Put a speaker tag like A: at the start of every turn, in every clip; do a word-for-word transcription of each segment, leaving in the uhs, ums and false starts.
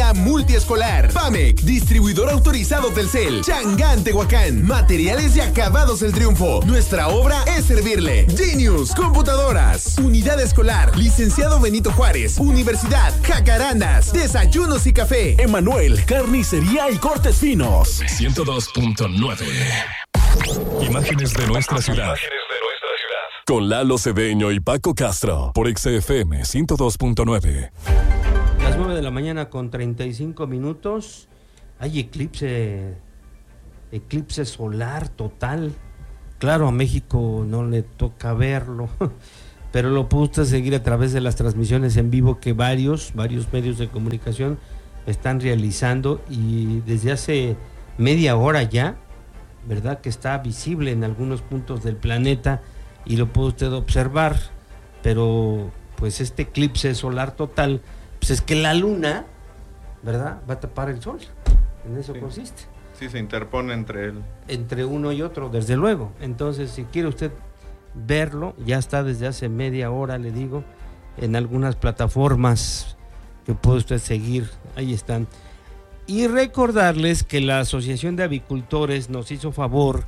A: escuela multiescolar. Pamec, distribuidor autorizado Telcel. Changán, Tehuacán. Materiales y acabados El Triunfo. Nuestra obra es servirle. Genius, computadoras. Unidad escolar. Licenciado Benito Juárez. Universidad Jacarandas. Desayunos y café.
B: Emanuel, carnicería y cortes finos.
C: ciento dos punto nueve. Imágenes de nuestra ciudad. Con Lalo Cedeño y Paco Castro por X F M ciento dos punto nueve.
D: Las nueve de la mañana con treinta y cinco minutos. Hay eclipse, eclipse solar total. Claro, a México no le toca verlo, pero lo puede usted seguir a través de las transmisiones en vivo que varios, varios medios de comunicación están realizando, y desde hace media hora ya, ¿verdad? Que está visible en algunos puntos del planeta y lo puede usted observar, pero pues este eclipse solar total, pues es que la luna, ¿verdad? Va a tapar el sol, en eso sí consiste.
E: Sí, se interpone entre él.
D: Entre uno y otro, desde luego. Entonces, si quiere usted verlo, ya está desde hace media hora, le digo, en algunas plataformas que puede usted seguir, ahí están. Y recordarles que la Asociación de Avicultores nos hizo favor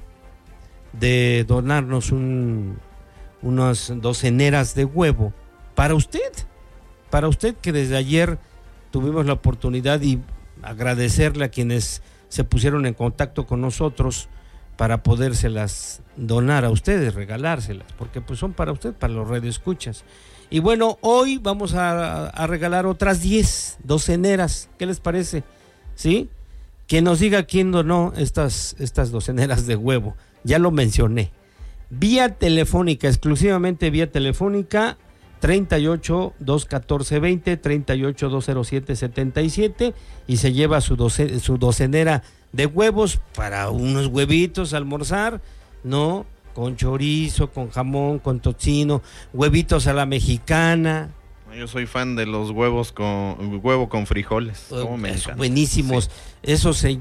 D: de donarnos un, unas doceneras de huevo para usted, para usted que desde ayer tuvimos la oportunidad, y agradecerle a quienes se pusieron en contacto con nosotros para podérselas donar a ustedes, regalárselas, porque pues son para usted, para los radioescuchas. Y bueno, hoy vamos a, a regalar otras diez doceneras, ¿qué les parece? ¿Sí? Que nos diga quién donó estas, estas doceneras de huevo. Ya lo mencioné. Vía telefónica, exclusivamente vía telefónica, treinta y ocho, doscientos catorce, veinte, treinta y ocho, doscientos siete, setenta y siete, y se lleva su, doce, su docenera de huevos para unos huevitos a almorzar, ¿no? Con chorizo, con jamón, con tocino, huevitos a la mexicana.
E: Yo soy fan de los huevos con huevo con frijoles. ¿Cómo me encanta?
D: Buenísimos. Sí. Eso se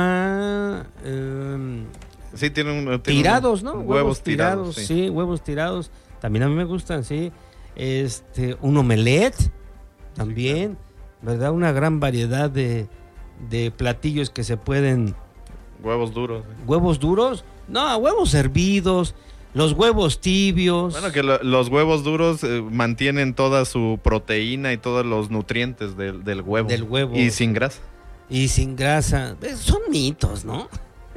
D: llama eh,
E: sí, tiene un, tiene
D: tirados,
E: un,
D: ¿no?
E: Huevos,
D: huevos
E: tirados,
D: tirados,
E: sí.
D: sí, huevos tirados. También a mí me gustan, sí. Este, un omelette también, sí, claro. ¿Verdad? Una gran variedad de, de platillos que se pueden.
E: Huevos duros. ¿eh?
D: Huevos duros, no, huevos hervidos, los huevos tibios.
E: Bueno, que lo, los huevos duros eh, mantienen toda su proteína y todos los nutrientes del, del huevo.
D: Del huevo.
E: Y sin grasa.
D: Y sin grasa. Son mitos, ¿no?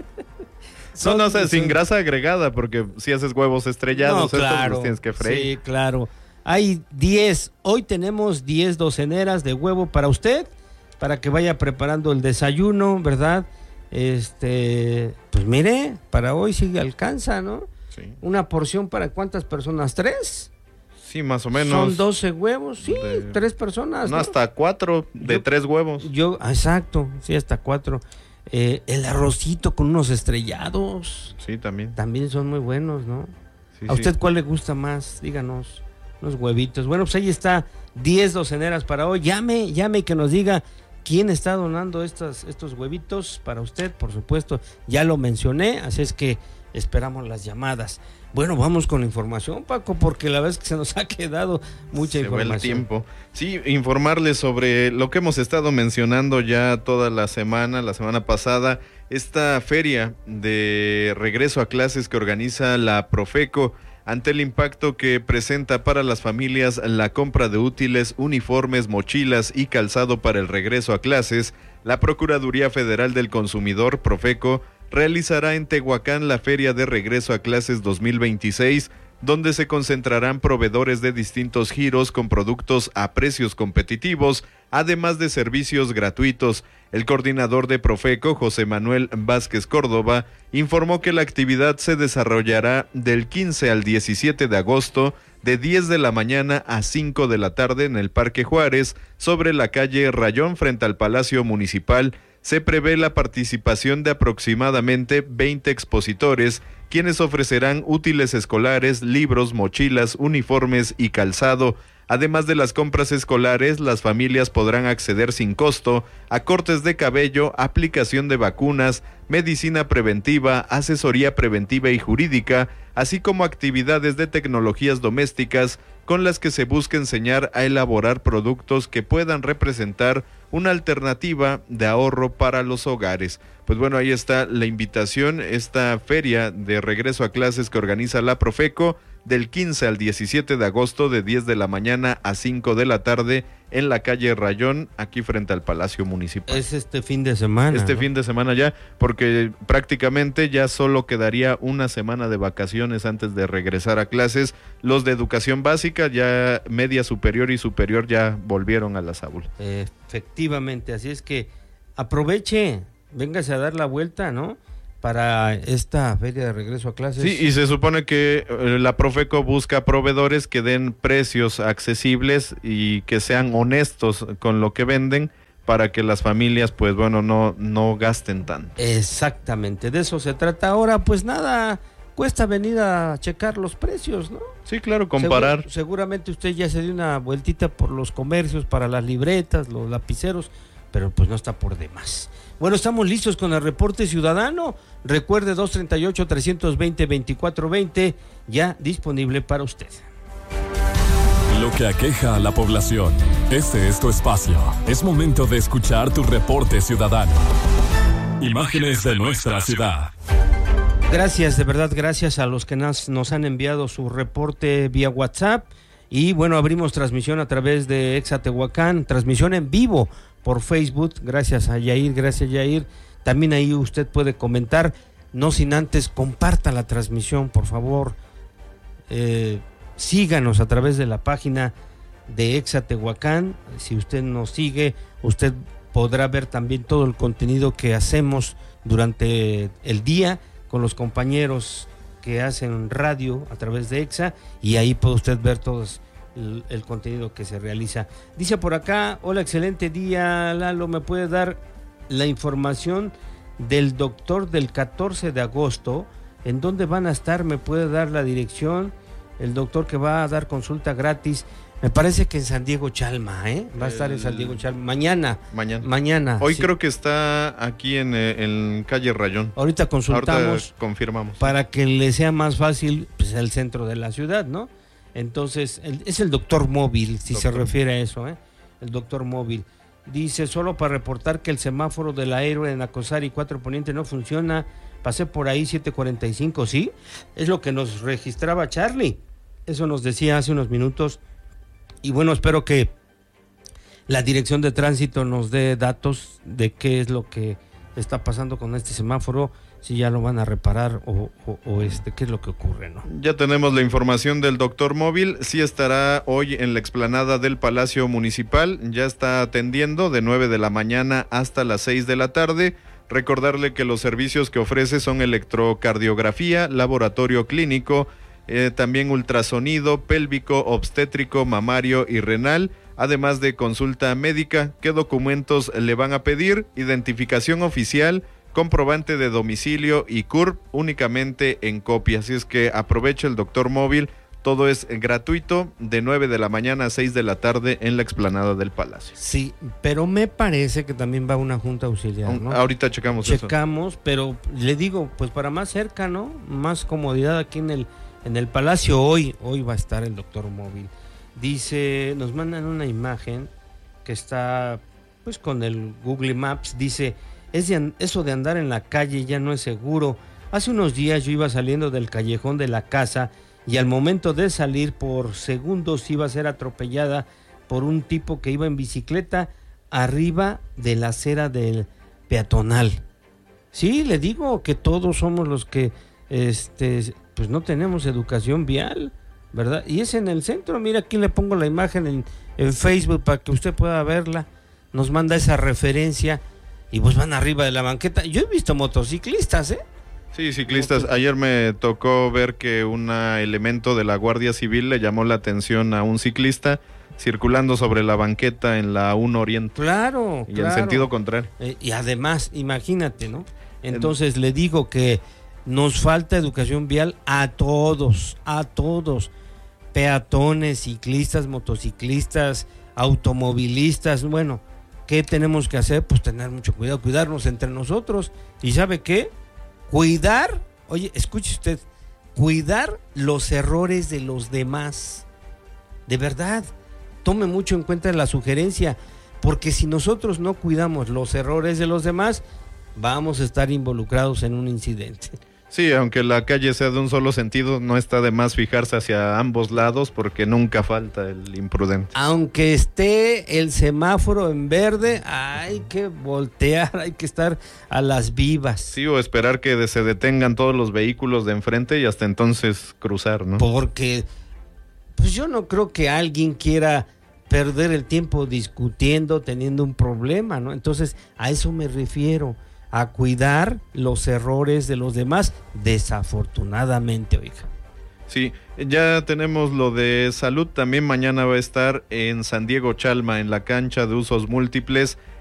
E: Son, no, no, o sea, sin grasa agregada, porque si haces huevos estrellados,
D: no, claro,
E: estos los tienes que freír.
D: Sí, claro. Hay diez, hoy tenemos diez doceneras de huevo para usted, para que vaya preparando el desayuno, ¿verdad? Este, pues mire, para hoy sí alcanza, ¿no? Sí. Una porción para ¿cuántas personas? ¿Tres?
E: Sí, más o menos.
D: Son doce huevos, sí, de... tres personas.
E: No,
D: ¿no?
E: Hasta cuatro, de yo, tres huevos.
D: Yo, exacto, sí, hasta cuatro. Eh, el arrocito con unos estrellados.
E: Sí, también.
D: También son muy buenos, ¿no?
E: Sí,
D: ¿A usted
E: sí.
D: cuál le gusta más? Díganos. Unos huevitos. Bueno, pues ahí está, diez doceneras para hoy. Llame, llame y que nos diga quién está donando estas, estos huevitos para usted, por supuesto. Ya lo mencioné, así es que esperamos las llamadas. Bueno, vamos con la información, Paco, porque la verdad es que se nos ha quedado mucha
E: se
D: información.
E: Se va el tiempo. Sí, informarles sobre lo que hemos estado mencionando ya toda la semana, la semana pasada, esta feria de regreso a clases que organiza la Profeco, ante el impacto que presenta para las familias la compra de útiles, uniformes, mochilas y calzado para el regreso a clases. La Procuraduría Federal del Consumidor, Profeco, realizará en Tehuacán la Feria de Regreso a Clases dos mil veintiséis, donde se concentrarán proveedores de distintos giros con productos a precios competitivos, además de servicios gratuitos. El coordinador de Profeco, José Manuel Vázquez Córdoba, informó que la actividad se desarrollará del quince al diecisiete de agosto, de diez de la mañana a cinco de la tarde en el Parque Juárez, sobre la calle Rayón frente al Palacio Municipal. Se prevé la participación de aproximadamente veinte expositores, quienes ofrecerán útiles escolares, libros, mochilas, uniformes y calzado. Además de las compras escolares, las familias podrán acceder sin costo a cortes de cabello, aplicación de vacunas, medicina preventiva, asesoría preventiva y jurídica, así como actividades de tecnologías domésticas con las que se busca enseñar a elaborar productos que puedan representar una alternativa de ahorro para los hogares. Pues bueno, ahí está la invitación, esta feria de regreso a clases que organiza la Profeco del quince al diecisiete de agosto de diez de la mañana a cinco de la tarde en la calle Rayón, aquí frente al Palacio Municipal.
D: Es este fin de semana.
E: Este
D: ¿no?
E: fin de semana ya, porque prácticamente ya solo quedaría una semana de vacaciones antes de regresar a clases. Los de educación básica, ya media superior y superior, ya volvieron a las aulas.
D: Efectivamente, así es que aproveche, véngase a dar la vuelta, ¿no? Para esta feria de regreso a clases.
E: Sí, y se supone que eh, la Profeco busca proveedores que den precios accesibles y que sean honestos con lo que venden para que las familias, pues bueno, no, no gasten tanto.
D: Exactamente, de eso se trata. Ahora, pues nada, cuesta venir a checar los precios, ¿no?
E: Sí, claro, comparar.
D: Segur, seguramente usted ya se dio una vueltita por los comercios para las libretas, los lapiceros, pero pues no está por demás. Bueno, estamos listos con el reporte ciudadano. Recuerde, dos treinta y ocho, trescientos veinte, veinticuatro veinte, ya disponible para usted.
C: Lo que aqueja a la población. Este es tu espacio. Es momento de escuchar tu reporte ciudadano. Imágenes de nuestra ciudad.
D: Gracias, de verdad, gracias a los que nos, nos han enviado su reporte vía WhatsApp. Y bueno, abrimos transmisión a través de Exa Tehuacán, transmisión en vivo por Facebook. Gracias a Yair, gracias Yair. También ahí usted puede comentar, no sin antes comparta la transmisión, por favor. Eh, síganos a través de la página de Exa Tehuacán. Si usted nos sigue, usted podrá ver también todo el contenido que hacemos durante el día con los compañeros que hacen radio a través de Exa, y ahí puede usted ver todo el, el contenido que se realiza. Dice por acá, hola, excelente día, Lalo, ¿me puede dar la información del doctor del catorce de agosto? ¿En dónde van a estar? ¿Me puede dar la dirección? El doctor que va a dar consulta gratis, me parece que en San Diego Chalma, ¿eh? Va a estar en San Diego Chalma, mañana.
E: Mañana.
D: Mañana.
E: Hoy
D: sí.
E: Creo que está aquí en, en calle Rayón.
D: Ahorita consultamos.
E: Ahorita confirmamos.
D: Para que le sea más fácil, pues el centro de la ciudad, ¿no? Entonces, el, es el doctor móvil, si doctor. Se refiere a eso, ¿eh? El doctor móvil. Dice, solo para reportar que el semáforo de la Héroe en Acosar y cuatro Poniente no funciona. Pasé por ahí siete cuarenta y cinco, ¿sí? Es lo que nos registraba Charlie. Eso nos decía hace unos minutos. Y bueno, espero que la Dirección de Tránsito nos dé datos de qué es lo que está pasando con este semáforo, si ya lo van a reparar o, o, o este, qué es lo que ocurre, ¿no?
E: Ya tenemos la información del doctor móvil, sí estará hoy en la explanada del Palacio Municipal, ya está atendiendo de nueve de la mañana hasta las seis de la tarde. Recordarle que los servicios que ofrece son electrocardiografía, laboratorio clínico, eh, también ultrasonido pélvico, obstétrico, mamario y renal, además de consulta médica. ¿Qué documentos le van a pedir? Identificación oficial, comprobante de domicilio y C U R P únicamente en copia. Así es que aproveche el doctor móvil, todo es gratuito, de nueve de la mañana a seis de la tarde en la explanada del Palacio.
D: Sí, pero me parece que también va una junta auxiliar, ¿no?
E: Ahorita checamos
D: eso. Checamos, pero le digo, pues para más cerca, ¿no? Más comodidad aquí en el, en el Palacio. Hoy, hoy va a estar el doctor móvil. Dice, nos mandan una imagen que está pues con el Google Maps, dice, es de, eso de andar en la calle ya no es seguro. Hace unos días yo iba saliendo del callejón de la casa y al momento de salir por segundos iba a ser atropellada por un tipo que iba en bicicleta arriba de la acera del peatonal. Sí, le digo que todos somos los que este pues no tenemos educación vial, ¿verdad? Y es en el centro, mira, aquí le pongo la imagen en, en Facebook para que usted pueda verla. Nos manda esa referencia y pues van arriba de la banqueta. Yo he visto motociclistas, ¿eh?
E: Sí, ciclistas. Ayer me tocó ver que un elemento de la Guardia Civil le llamó la atención a un ciclista circulando sobre la banqueta en la uno Oriente.
D: Claro,
E: Y
D: claro.
E: en sentido contrario.
D: Eh, y además, imagínate, ¿no? Entonces en... le digo que nos falta educación vial a todos, a todos. Peatones, ciclistas, motociclistas, automovilistas, bueno, ¿qué tenemos que hacer? Pues tener mucho cuidado, cuidarnos entre nosotros. ¿Y sabe qué? Cuidar, oye, escuche usted, cuidar los errores de los demás. de verdad, tome mucho en cuenta la sugerencia, porque si nosotros no cuidamos los errores de los demás, vamos a estar involucrados en un incidente.
E: Sí, aunque la calle sea de un solo sentido, no está de más fijarse hacia ambos lados porque nunca falta el imprudente.
D: Aunque esté el semáforo en verde, hay que voltear, hay que estar a las vivas.
E: Sí, o esperar que se detengan todos los vehículos de enfrente y hasta entonces cruzar, ¿no?
D: Porque pues yo no creo que alguien quiera perder el tiempo discutiendo, teniendo un problema, ¿no? Entonces, a eso me refiero, a cuidar los errores de los demás, desafortunadamente, oiga.
E: Sí, ya tenemos lo de salud, también mañana va a estar en San Diego Chalma, en la cancha de usos múltiples,